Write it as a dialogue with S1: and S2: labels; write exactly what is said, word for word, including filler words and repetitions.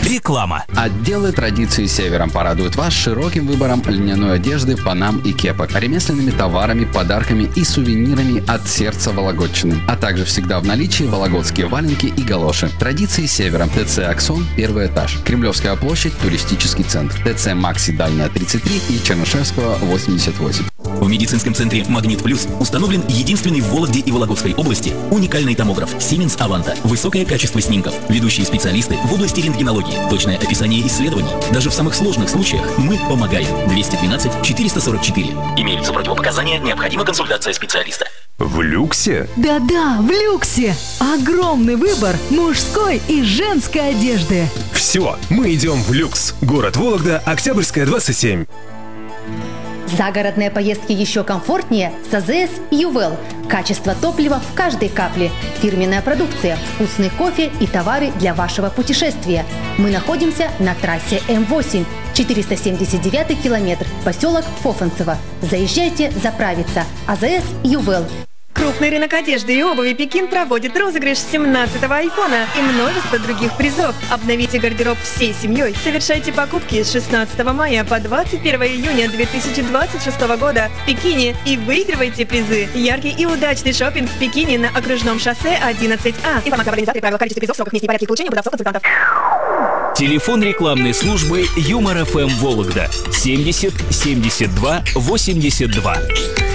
S1: Реклама.
S2: Отделы традиции Севером порадуют вас широким выбором льняной одежды, панам и кепок, ремесленными товарами, подарками и сувенирами от сердца Вологодчины, а также всегда в наличии вологодские валенки и галоши. Традиции Севером. ТЦ «Аксон», первый этаж. Кремлевская площадь, туристический центр. ТЦ «Макси», Дальняя, тридцать три и Чернышевского, восемьдесят восемь.
S1: В медицинском центре «Магнит Плюс» установлен единственный в Вологде и Вологодской области уникальный томограф Siemens Avanta. Высокое качество снимков, ведущие специалисты в области рентгенологии, точное описание исследований. Даже в самых сложных случаях мы помогаем. двести двенадцать четыреста сорок четыре. Имеются противопоказания, необходима консультация специалиста.
S3: В люксе?
S4: Да-да, в люксе! Огромный выбор мужской и женской одежды.
S3: Все, мы идем в люкс. Город Вологда, Октябрьская, двадцать семь.
S5: Загородные поездки еще комфортнее с АЗС Ювел. Качество топлива в каждой капле. Фирменная продукция, вкусный кофе и товары для вашего путешествия. Мы находимся на трассе М восемь, четыреста семьдесят девятый километр, поселок Фофанцево. Заезжайте заправиться. АЗС Ювел.
S6: Крупный рынок одежды и обуви «Пекин» проводит розыгрыш семнадцатого айфона и множество других призов. Обновите гардероб всей семьей. Совершайте покупки с шестнадцатого мая по двадцать первое июня две тысячи двадцать шестого года в Пекине и выигрывайте призы. Яркий и удачный шопинг в Пекине на окружном шоссе одиннадцать А. Информация об организаторе, правила, количестве призов, сроках, месте и порядке их получения, продавцов, консультантов.
S1: Телефон рекламной службы Юмор ФМ Вологда семьдесят семьдесят два восемьдесят два.